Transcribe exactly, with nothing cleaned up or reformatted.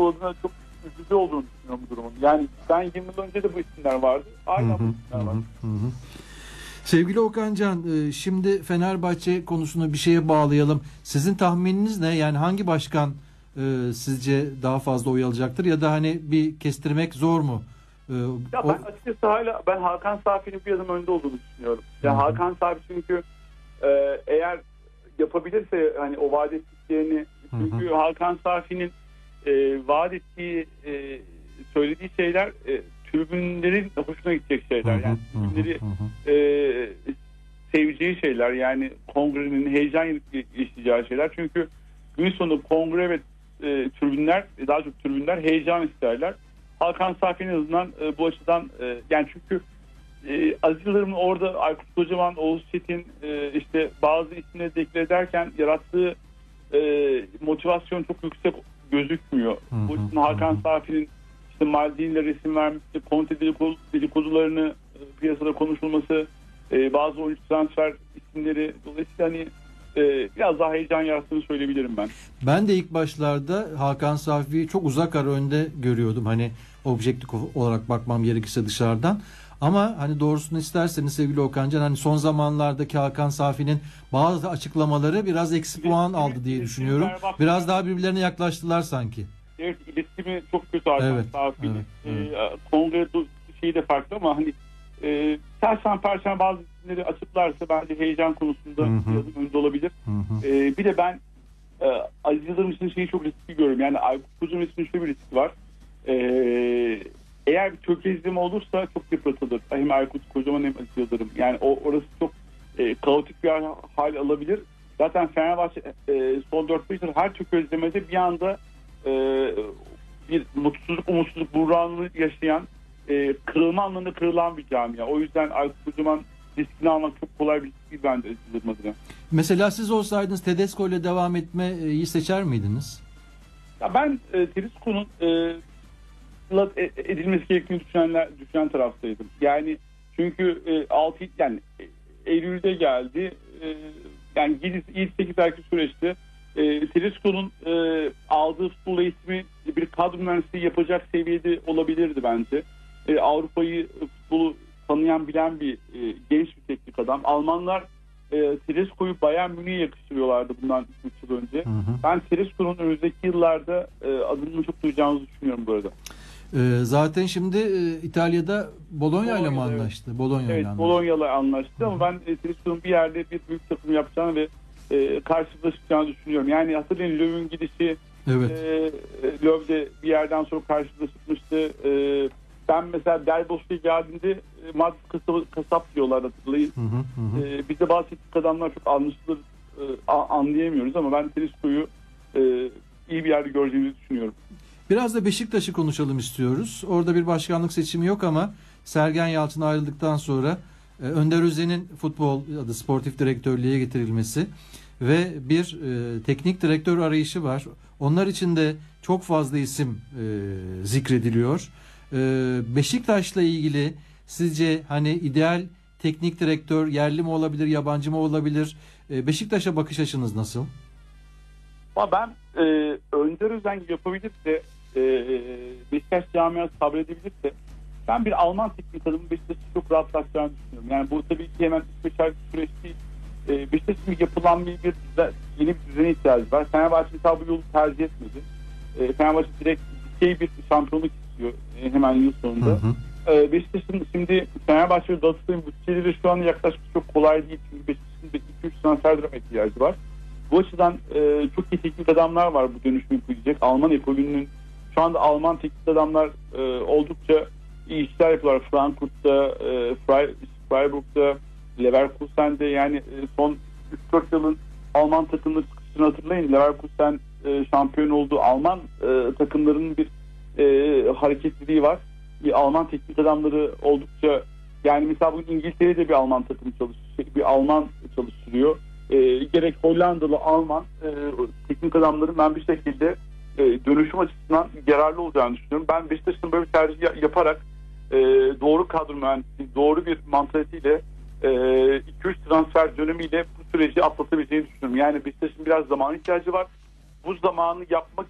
adına çok üzücü olduğunu düşünüyorum bu durumun. Yani ben yirmi yıl önce de bu isimler vardı. Aynen bu isimler var. Hı hı. Sevgili Okancan, şimdi Fenerbahçe konusunu bir şeye bağlayalım. Sizin tahmininiz ne? Yani hangi başkan e, sizce daha fazla oy alacaktır ya da hani bir kestirmek zor mu? E, ya o... ben açıkçası hala ben Hakan Safi'nin bir adım önde olduğunu düşünüyorum. Ya yani Hakan Safi çünkü e, eğer yapabilirse hani o vaat ettiklerini, çünkü hı hı. Hakan Safi'nin e, vaat ettiği e, söylediği şeyler e, tribünlerin hoşuna gidecek şeyler. Yani tribünleri e, seveceği şeyler, yani kongrenin heyecan yaşayacağı şeyler. Çünkü gün sonu kongre ve e, tribünler, daha çok tribünler heyecan isterler. Hakan Safi'nin en azından e, bu açıdan e, yani çünkü e, Aziz Yıldırım'ın orada Aykut Kocaman, Oğuz Çetin e, işte bazı isimleri deklar ederken yarattığı e, motivasyon çok yüksek gözükmüyor. Hı hı, bu yüzden Hakan hı. Safi'nin işte Maldini'yle resim vermesi, Conte dedikodularını e, piyasada konuşulması, e, bazı oyuncu transfer isimleri, dolayısıyla hani e, biraz daha heyecan yarattığını söyleyebilirim ben. Ben de ilk başlarda Hakan Safi'yi çok uzak ara önde görüyordum. Hani objektif olarak bakmam gerekirse dışarıdan. Ama hani doğrusunu isterseniz sevgili Okancan, hani son zamanlardaki Hakan Safi'nin bazı açıklamaları biraz eksi puan aldı diye düşünüyorum. Biraz daha birbirlerine yaklaştılar sanki. Evet, iletişimi çok kötü Hakan evet, Safi'nin. Evet, evet. Ee, kongre şeyi de farklı ama hani e, tersen perşembe bazı isimleri açıklarsa bence heyecan konusunda yazım önde olabilir. E, bir de ben e, Aziz Yıldırım için şeyi çok riskli görüyorum. Yani Aykut Kocaman için şöyle bir risk var. Eee Eğer bir tökezleme olursa çok yıpratılır. Hem Aykut Kocaman hem Aziz Yıldırım. Yani o orası çok e, kaotik bir hal alabilir. Zaten Fenerbahçe e, son dört beş yıl her tökezlemede bir anda e, bir mutsuzluk, umutsuzluk buhranını yaşayan, e, kırılma anlamında kırılan bir camia. O yüzden Aykut Kocaman riskini almak çok kolay bir risk değil bence Aziz Yıldırım adına. Mesela siz olsaydınız Tedesco ile devam etmeyi seçer miydiniz? Ya ben e, Tedesco'nun e, edilmesi gerektiğini düşünenler, düşünen taraftaydım. Yani çünkü e, altı yani e, Eylül'de geldi. E, yani yedi sekiz aylık süreçte e, Tedesco'nun e, aldığı futbol eğitimi bir kadro mühendisliği yapacak seviyede olabilirdi bence. E, Avrupa'yı, futbolu tanıyan, bilen bir e, genç bir teknik adam. Almanlar e, Tedesco'yu Bayern Münih'e yakıştırıyorlardı bundan üç yıl önce. Hı hı. Ben Tedesco'nun önümüzdeki yıllarda e, adını çok duyacağımızı düşünüyorum bu arada. Ee, zaten şimdi e, İtalya'da Bologna ile mi anlaştı? Evet, Bologna ile evet anlaştı. Bologna ile anlaştı Hı-hı. ama ben Tedesco'nun bir yerde bir büyük takım yapacağını ve e, karşılaşacağını düşünüyorum. Yani hatırlayın Löw'ün gidişi, evet. e, Löw de bir yerden sonra karşılaşmıştı. E, ben mesela Del Bosque'ye geldiğinde e, Madrid kasap, kasap diyorlar hatırlayın. E, biz de bazı teknik adamlar çok anlaşılır e, anlayamıyoruz ama ben Tedesco'yu e, iyi bir yerde göreceğimizi düşünüyorum. Biraz da Beşiktaş'ı konuşalım istiyoruz. Orada bir başkanlık seçimi yok ama Sergen Yalçın ayrıldıktan sonra e, Önder Özen'in futbol ya da sportif direktörlüğe getirilmesi ve bir e, teknik direktör arayışı var. Onlar için de çok fazla isim e, zikrediliyor. E, Beşiktaş'la ilgili sizce hani ideal teknik direktör yerli mi olabilir, yabancı mı olabilir? E, Beşiktaş'a bakış açınız nasıl? Ama ben e, Önder Özen yapabilirse, e, Beşiktaş camiası sabredebilirse, ben bir Alman teknik adamın Beşiktaş'ı çok rahatlatacağını düşünüyorum. Yani bu tabii ki hemen üç beş aylık süreç değil. E, Beşiktaş'ın yapılan bir, bir düzen, yeni bir düzene ihtiyacı var. Fenerbahçe mesela bu yolu tercih etmedi. E, Fenerbahçe direkt dikey bir şampiyonluk istiyor e, hemen yıl sonunda. Hı hı. E, Beşiktaş'ın şimdi Fenerbahçe ve Galatasaray'ın bütçeleri şu anda yaklaşık çok kolay değil. Çünkü Beşiktaş'ın iki üç transfer döneme ihtiyacı var. Bu açıdan e, çok iyi teknik adamlar var bu dönüşümü yapacak. Alman ekolünün şu anda Alman teknik adamlar e, oldukça iyi işler yapıyorlar. Frankfurt'ta, e, Freiburg'da, Leverkusen'de, yani e, son üç dört yılın Alman takımları çıkışını hatırlayın. Leverkusen e, şampiyon olduğu Alman e, takımlarının bir e, hareketliliği var. Bir Alman teknik adamları oldukça, yani mesela bugün İngiltere'de bir Alman takımı çalışıyor, bir Alman çalıştırıyor. E, gerek Hollandalı, Alman e, teknik adamların ben bir şekilde e, dönüşüm açısından yararlı olacağını düşünüyorum. Ben Beşiktaş'ın böyle bir tercih yaparak e, doğru kadro mühendisliği, doğru bir mantaliteyle iki üç transfer dönemiyle bu süreci atlatabileceğini düşünüyorum. Yani Beşiktaş'ın biraz zamana ihtiyacı var. Bu zamanı yapmak